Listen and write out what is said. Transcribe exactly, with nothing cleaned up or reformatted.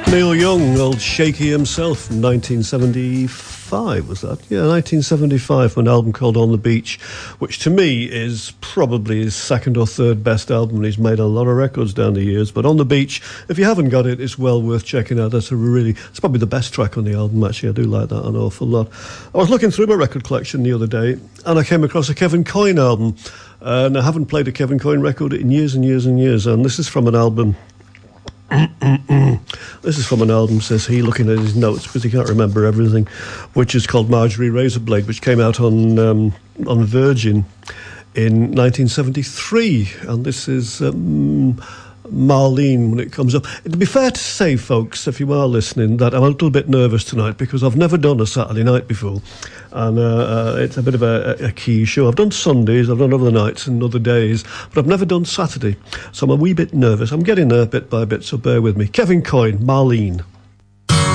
Neil Young, old Shaky himself, from nineteen seventy-five, was that? Yeah, nineteen seventy-five, from an album called On the Beach, which to me is probably his second or third best album. He's made a lot of records down the years, but On the Beach, if you haven't got it, it's well worth checking out. That's a really, it's probably the best track on the album, actually. I do like that an awful lot. I was looking through my record collection the other day, and I came across a Kevin Coyne album, and I haven't played a Kevin Coyne record in years and years and years, and this is from an album... This is from an album, says he, looking at his notes because he can't remember everything, which is called Marjorie Razorblade, which came out on um, on Virgin in nineteen seventy-three, and this is um, Marlene when it comes up. It'd be fair to say, folks, if you are listening, that I'm a little bit nervous tonight because I've never done a Saturday night before, and uh, uh, it's a bit of a, a key show. I've done Sundays, I've done other nights and other days, but I've never done Saturday, so I'm a wee bit nervous. I'm getting there bit by bit, so bear with me. Kevin Coyne, Marlene.